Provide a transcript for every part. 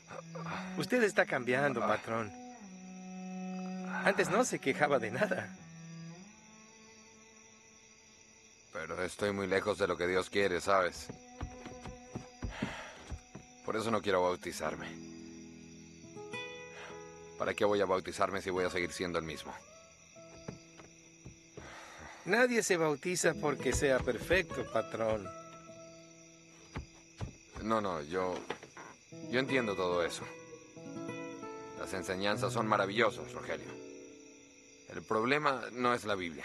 Usted está cambiando, patrón. Antes no se quejaba de nada. Pero estoy muy lejos de lo que Dios quiere, ¿sabes? Por eso no quiero bautizarme. ¿Para qué voy a bautizarme si voy a seguir siendo el mismo? Nadie se bautiza porque sea perfecto, patrón. No, yo entiendo todo eso. Las enseñanzas son maravillosas, Rogelio. El problema no es la Biblia,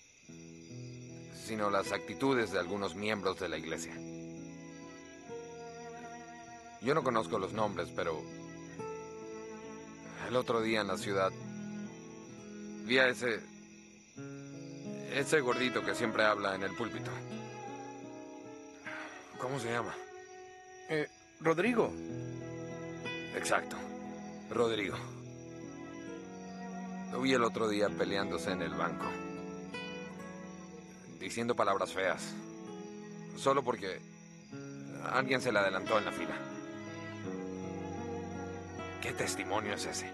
sino las actitudes de algunos miembros de la iglesia. Yo no conozco los nombres, pero el otro día en la ciudad vi a ese gordito que siempre habla en el púlpito. ¿Cómo se llama? Rodrigo. Exacto, Rodrigo. Lo vi el otro día peleándose en el banco, diciendo palabras feas, solo porque alguien se le adelantó en la fila. ¿Qué testimonio es ese?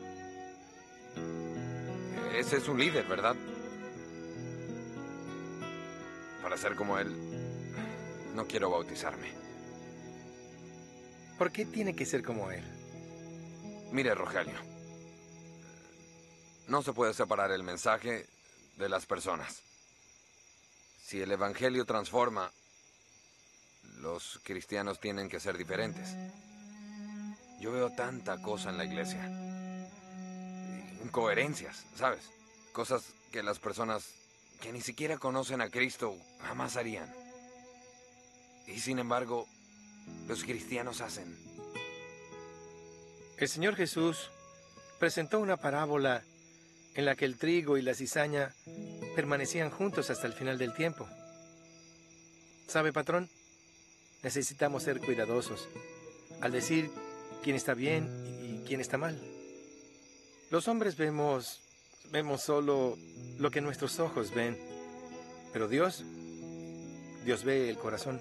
Ese es un líder, ¿verdad? Para ser como él, no quiero bautizarme. ¿Por qué tiene que ser como él? Mire, Rogelio, no se puede separar el mensaje de las personas. Si el evangelio transforma, los cristianos tienen que ser diferentes. Yo veo tanta cosa en la iglesia. Incoherencias, ¿sabes? Cosas que las personas que ni siquiera conocen a Cristo jamás harían. Y sin embargo, los cristianos hacen. El Señor Jesús presentó una parábola en la que el trigo y la cizaña permanecían juntos hasta el final del tiempo. ¿Sabe, patrón? Necesitamos ser cuidadosos al decir quién está bien y quién está mal. Los hombres vemos solo lo que nuestros ojos ven, pero Dios ve el corazón.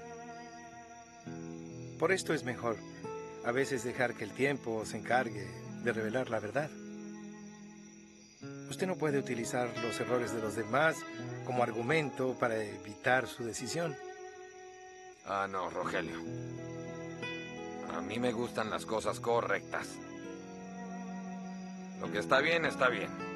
Por esto es mejor a veces dejar que el tiempo se encargue de revelar la verdad. Usted no puede utilizar los errores de los demás como argumento para evitar su decisión. Ah, no, Rogelio. A mí me gustan las cosas correctas. Lo que está bien, está bien.